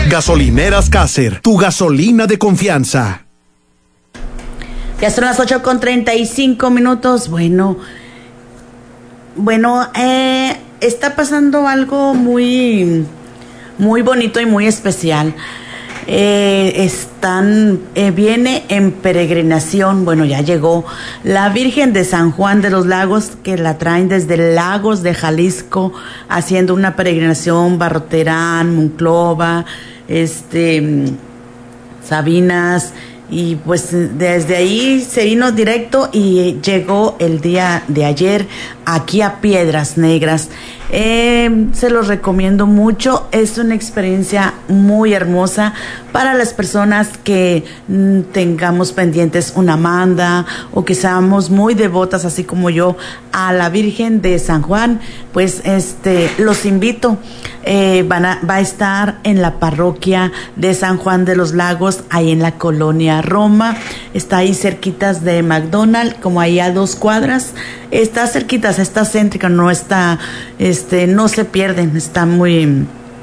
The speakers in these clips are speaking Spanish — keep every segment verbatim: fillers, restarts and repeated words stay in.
Gasolineras Caser, tu gasolina de confianza. Ya son las ocho con treinta y cinco minutos. Bueno, bueno, eh, está pasando algo muy, muy bonito y muy especial. Eh, están, eh, viene en peregrinación, bueno, ya llegó la Virgen de San Juan de los Lagos, que la traen desde Lagos de Jalisco, haciendo una peregrinación, Barroterán, Monclova, este, Sabinas, y pues desde ahí se vino directo y llegó el día de ayer aquí a Piedras Negras. Eh, se los recomiendo mucho, es una experiencia muy hermosa para las personas que mm, tengamos pendientes una manda o que seamos muy devotas, así como yo, a la Virgen de San Juan. Pues este los invito. Eh, van a, va a estar en la parroquia de San Juan de los Lagos, ahí en la colonia Roma. Está ahí cerquitas de McDonald's, como ahí a dos cuadras. Está cerquitas, está céntrica, no está, este, no se pierden, está muy,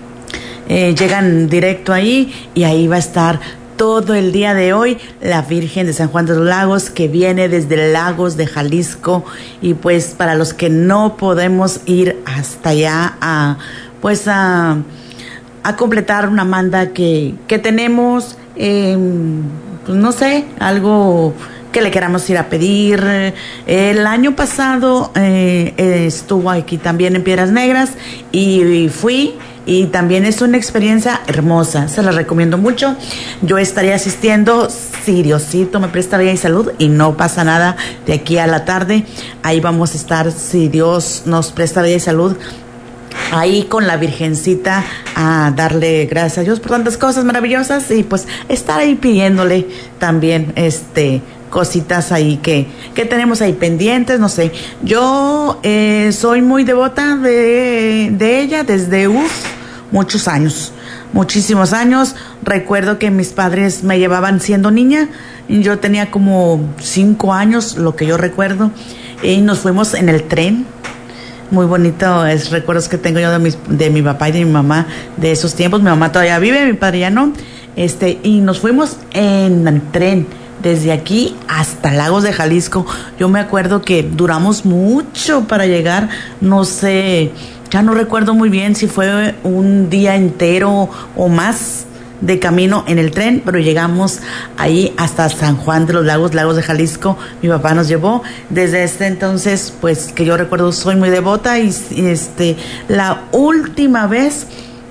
eh, llegan directo ahí y ahí va a estar todo el día de hoy la Virgen de San Juan de los Lagos, que viene desde Lagos de Jalisco. Y pues para los que no podemos ir hasta allá a, pues a, a completar una manda que, que tenemos, eh, pues no sé, algo que le queramos ir a pedir. El año pasado eh, estuvo aquí también en Piedras Negras y, y fui, y también es una experiencia hermosa, se la recomiendo mucho. Yo estaré asistiendo, si Diosito me presta vida y salud y no pasa nada, de aquí a la tarde. Ahí vamos a estar, si Dios nos presta vida y salud, ahí con la Virgencita, a darle gracias a Dios por tantas cosas maravillosas, y pues estar ahí pidiéndole también este cositas ahí que, que tenemos ahí pendientes, no sé. Yo eh, soy muy devota de, de ella desde uf, muchos años, muchísimos años. Recuerdo que mis padres me llevaban siendo niña, yo tenía como cinco años, lo que yo recuerdo, y nos fuimos en el tren. Muy bonito es recuerdos que tengo yo de, mis, de mi papá y de mi mamá de esos tiempos. Mi mamá todavía vive, mi padre ya no. Este, y nos fuimos en el tren desde aquí hasta Lagos de Jalisco. Yo me acuerdo que duramos mucho para llegar, no sé, ya no recuerdo muy bien si fue un día entero o más de camino en el tren, pero llegamos ahí hasta San Juan de los Lagos, Lagos de Jalisco. Mi papá nos llevó. Desde este entonces, pues que yo recuerdo, soy muy devota, y, y este la última vez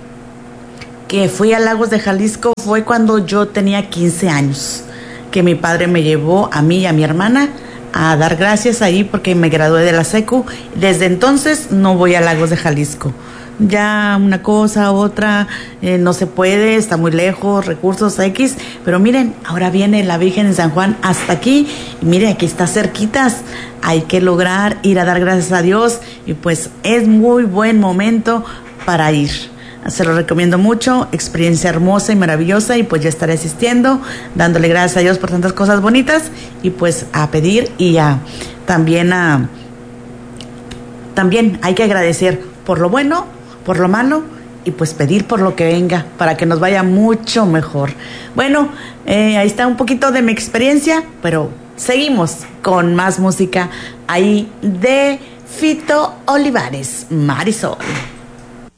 que fui a Lagos de Jalisco fue cuando yo tenía quince años, que mi padre me llevó a mí y a mi hermana a dar gracias ahí porque me gradué de la secu. Desde entonces no voy a Lagos de Jalisco. Ya una cosa, otra, eh, no se puede, está muy lejos, recursos X, pero miren, ahora viene la Virgen de San Juan hasta aquí, y miren, aquí está cerquitas, hay que lograr ir a dar gracias a Dios, y pues es muy buen momento para ir. Se lo recomiendo mucho, experiencia hermosa y maravillosa, y pues ya estaré asistiendo, dándole gracias a Dios por tantas cosas bonitas, y pues a pedir y a también a también hay que agradecer por lo bueno, por lo malo, y pues pedir por lo que venga para que nos vaya mucho mejor. Bueno, eh, ahí está un poquito de mi experiencia, pero seguimos con más música ahí de Fito Olivares, Marisol.